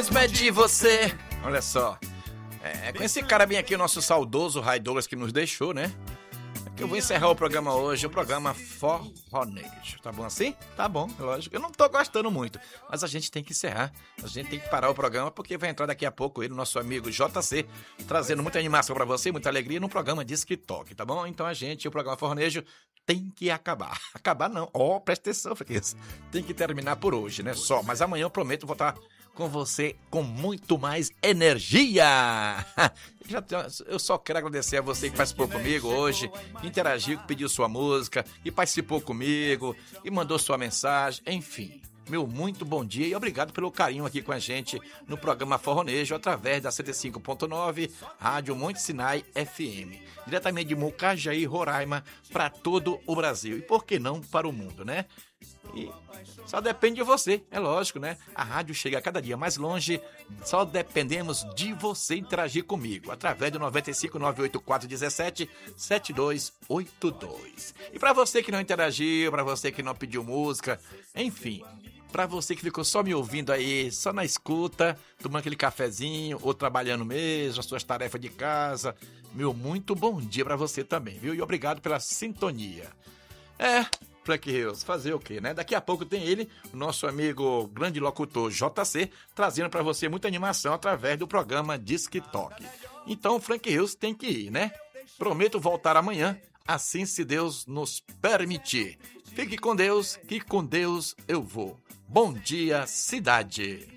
mesmo é de você. Olha só. Com esse cara bem aqui, o nosso saudoso Ray Douglas, que nos deixou, né? Que eu vou encerrar o programa hoje, o programa Forronejo. Tá bom assim? Tá bom, lógico. Eu não tô gostando muito, mas a gente tem que encerrar. A gente tem que parar o programa, porque vai entrar daqui a pouco ele, nosso amigo JC, trazendo muita animação pra você, muita alegria no programa Disque Toque, tá bom? Então o programa Forronejo tem que acabar. Acabar não. Presta atenção, Freguês. Tem que terminar por hoje, né? Só. Mas amanhã eu prometo voltar com você com muito mais energia. Eu só quero agradecer a você que participou comigo hoje, interagiu, pediu sua música, e participou comigo, e mandou sua mensagem, enfim. Meu muito bom dia e obrigado pelo carinho aqui com a gente no programa Forronejo através da 105.9 Rádio Monte Sinai FM, diretamente de Mucajaí, Roraima, para todo o Brasil e por que não para o mundo, né? E só depende de você, é lógico, né? A rádio chega a cada dia mais longe, só dependemos de você interagir comigo através do 95984177282. E para você que não interagiu, para você que não pediu música, enfim, para você que ficou só me ouvindo aí, só na escuta, tomando aquele cafezinho ou trabalhando mesmo, as suas tarefas de casa, meu muito bom dia para você também, viu? E obrigado pela sintonia. Frank Rios, fazer o quê, né? Daqui a pouco tem ele, o nosso amigo grande locutor JC, trazendo para você muita animação através do programa Disque Toque. Então o Frank Rios tem que ir, né? Prometo voltar amanhã, assim se Deus nos permitir. Fique com Deus, que com Deus eu vou. Bom dia, cidade!